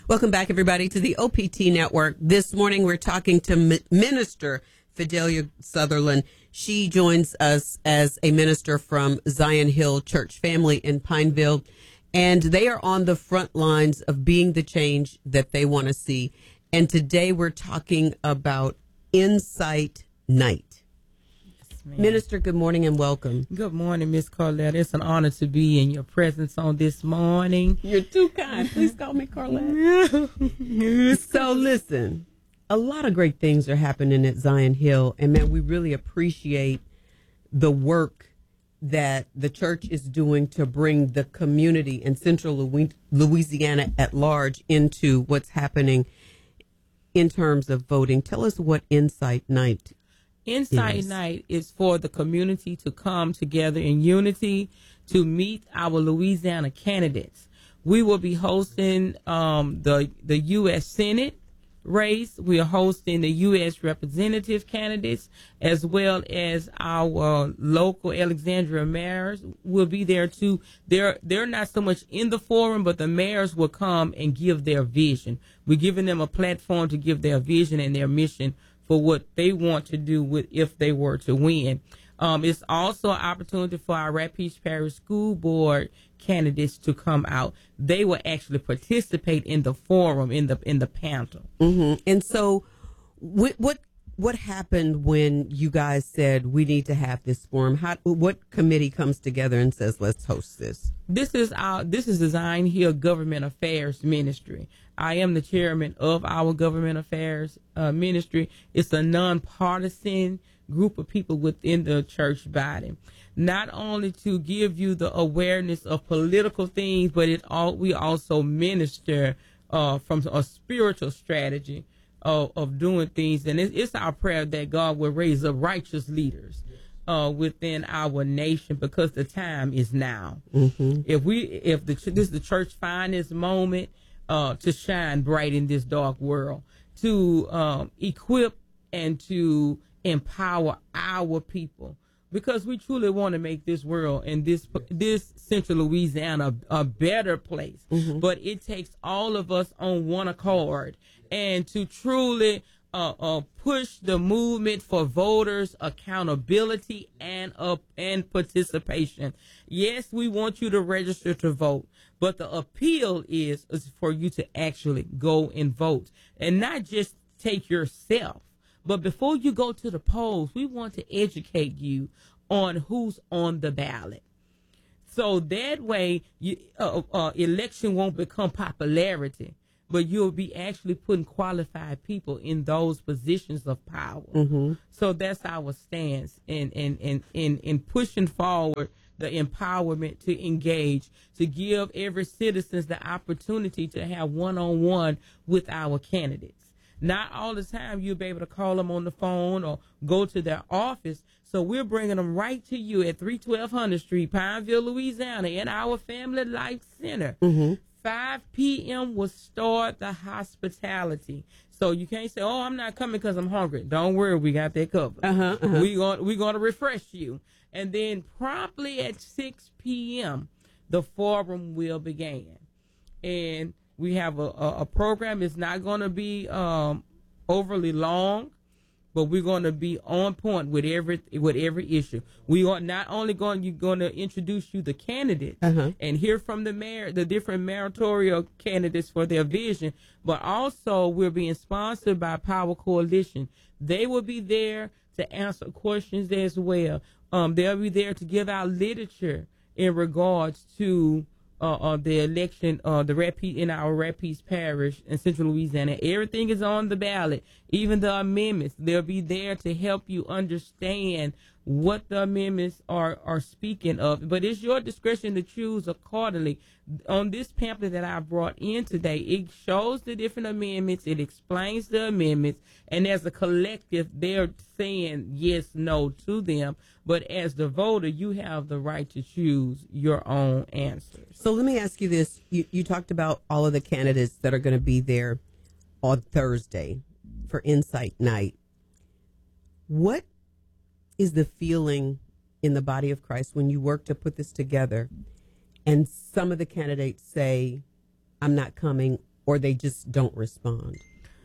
Welcome back, everybody, to the OPT Network. This morning, we're talking to Minister Fidelia Sutherland. She joins us as a minister from Zion Hill Church Family in Pineville, and they are on the front lines of being the change that they want to see. And today, we're talking about Insight Night. Minister, good morning and welcome. Good morning, Miss Carlette. It's an honor to be in your presence on this morning. You're too kind. Please call me Carlette. So listen, a lot of great things are happening at Zion Hill, and man, we really appreciate the work that the church is doing to bring the community in central Louisiana at large into what's happening in terms of voting. Tell us what Insight Night Insight Night is for the community to come together in unity to meet our Louisiana candidates. We will be hosting the U.S. Senate race. We are hosting the U.S. representative candidates, as well as our local Alexandria mayors will be there too. They're not so much in the forum, but the mayors will come and give their vision. We're giving them a platform to give their vision and their mission for what they want to do with if they were to win. It's also an opportunity for our Rapides Parish School Board candidates to come out. They will actually participate in the forum, in the panel. Mm-hmm. And so, what happened when you guys said we need to have this forum? What committee comes together and says let's host this? This is the Zion Hill Government Affairs Ministry. I am the chairman of our Government Affairs Ministry. It's a nonpartisan group of people within the church body, not only to give you the awareness of political things, but we also minister from a spiritual strategy of doing things. And it's our prayer that God will raise up righteous leaders within our nation, because the time is now. Mm-hmm. If this is the church find its moment to shine bright in this dark world, to equip and to empower our people, because we truly want to make this world and this central Louisiana a better place. Mm-hmm. But it takes all of us on one accord, and to truly push the movement for voters accountability and participation. Yes, we want you to register to vote, but the appeal is for you to actually go and vote, and not just take yourself. But before you go to the polls, we want to educate you on who's on the ballot. So that way, election won't become popularity, but you'll be actually putting qualified people in those positions of power. Mm-hmm. So that's our stance in pushing forward the empowerment to engage, to give every citizen the opportunity to have one-on-one with our candidates. Not all the time you'll be able to call them on the phone or go to their office. So we're bringing them right to you at 312 Hunter Street, Pineville, Louisiana, in our Family Life Center. Mm-hmm. 5 p.m. will start the hospitality. So you can't say, oh, I'm not coming because I'm hungry. Don't worry, we got that covered. We're going to refresh you. And then promptly at 6 p.m., the forum will begin. And we have a program. It's not going to be overly long, but we're going to be on point with every issue. We are not only going to introduce you the candidates and hear from the mayor, the different mayoral candidates for their vision, but also we're being sponsored by Power Coalition. They will be there to answer questions as well. They'll be there to give out literature in regards to the election, in our Rapides Parish in Central Louisiana. Everything is on the ballot, even the amendments. They'll be there to help you understand what the amendments are speaking of. But it's your discretion to choose accordingly. On this pamphlet that I brought in today, it shows the different amendments. It explains the amendments. And as a collective, they're saying yes, no to them. But as the voter, you have the right to choose your own answers. So let me ask you this. You talked about all of the candidates that are going to be there on Thursday for Insight Night. What is the feeling in the body of Christ when you work to put this together and some of the candidates say, I'm not coming, or they just don't respond?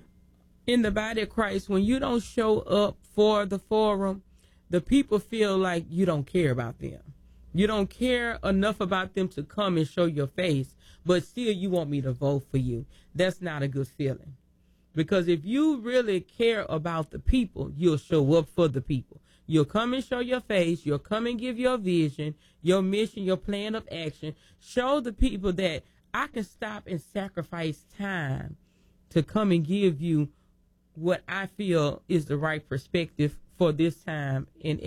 In the body of Christ, when you don't show up for the forum, the people feel like you don't care about them. You don't care enough about them to come and show your face, but still you want me to vote for you. That's not a good feeling. Because if you really care about the people, you'll show up for the people. You'll come and show your face. You'll come and give your vision, your mission, your plan of action. Show the people that I can stop and sacrifice time to come and give you what I feel is the right perspective for this time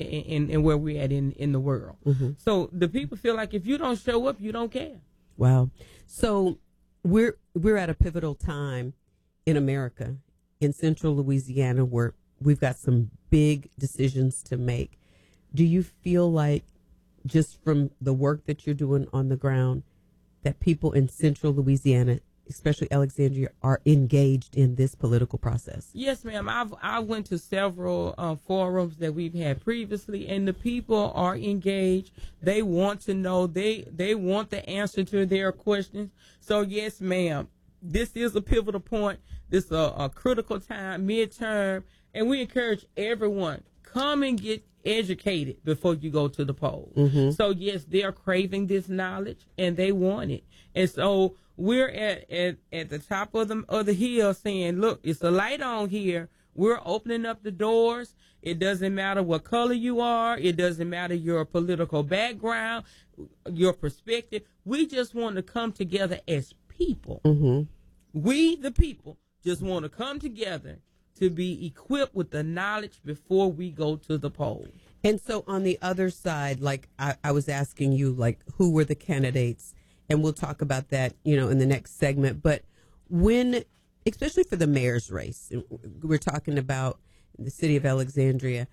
and where we're at in the world. Mm-hmm. So the people feel like if you don't show up, you don't care. Wow. So we're at a pivotal time in America, in central Louisiana, where we've got some big decisions to make. Do you feel like, just from the work that you're doing on the ground, that people in central Louisiana, especially Alexandria, are engaged in this political process? Yes, ma'am. I went to several forums that we've had previously, and the people are engaged. They want to know. They want the answer to their questions. So, yes, ma'am, this is a pivotal point. This is a critical time, midterm, and we encourage everyone, come and get educated before you go to the polls. Mm-hmm. So, yes, they are craving this knowledge, and they want it. And so we're at the top of the hill saying, look, it's a light on here. We're opening up the doors. It doesn't matter what color you are. It doesn't matter your political background, your perspective. We just want to come together as people. Mm-hmm. We, the people, just want to come together to be equipped with the knowledge before we go to the polls. And so on the other side, like I was asking you, like, who were the candidates? And we'll talk about that, in the next segment. But when, especially for the mayor's race, we're talking about the city of Alexandria,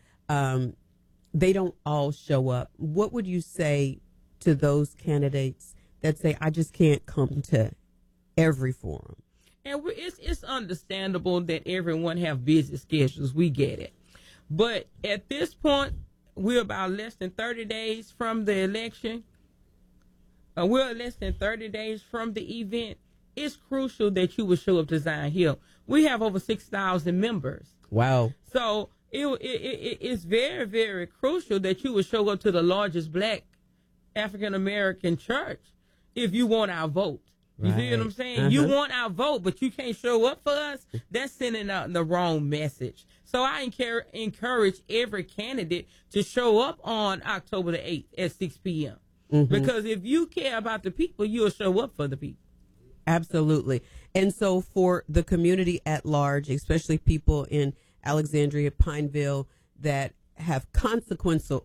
they don't all show up. What would you say to those candidates that say, I just can't come to every forum? And it's understandable that everyone have busy schedules. We get it. But at this point, we're about less than 30 days from the election. We're less than 30 days from the event. It's crucial that you would show up to Zion Hill. We have over 6,000 members. Wow. So it's very, very crucial that you would show up to the largest black African-American church if you want our vote. You see what I'm saying? Uh-huh. You want our vote, but you can't show up for us. That's sending out the wrong message. So I encourage every candidate to show up on October the 8th at 6 p.m. Mm-hmm. Because if you care about the people, you'll show up for the people. Absolutely. And so for the community at large, especially people in Alexandria, Pineville, that have consequential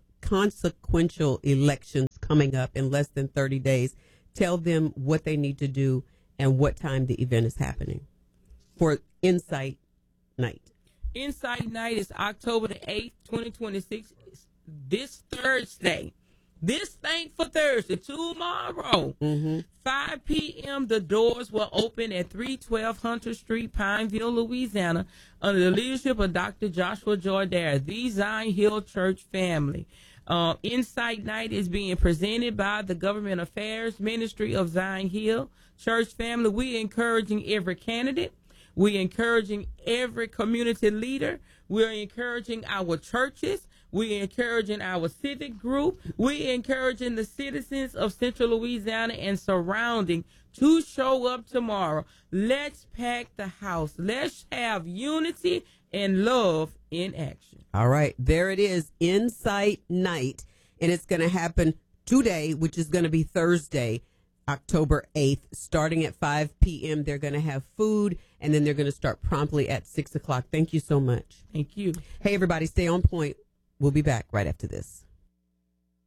elections coming up in less than 30 days, tell them what they need to do and what time the event is happening for Insight Night. Insight Night is October the 8th, 2026, this Thursday. This thankful Thursday, tomorrow, 5 p.m., the doors will open at 312 Hunter Street, Pineville, Louisiana, under the leadership of Dr. Joshua Jordan, the Zion Hill Church family. Insight Night is being presented by the Government Affairs Ministry of Zion Hill Church family. We're encouraging every candidate. We're encouraging every community leader. We're encouraging our churches. We're encouraging our civic group. We're encouraging the citizens of Central Louisiana and surrounding to show up tomorrow. Let's pack the house. Let's have unity and love in action. All right. There it is. Insight Night. And it's going to happen today, which is going to be Thursday, October 8th, starting at 5 p.m. They're going to have food, and then they're going to start promptly at 6 o'clock. Thank you so much. Thank you. Hey, everybody, stay on point. We'll be back right after this.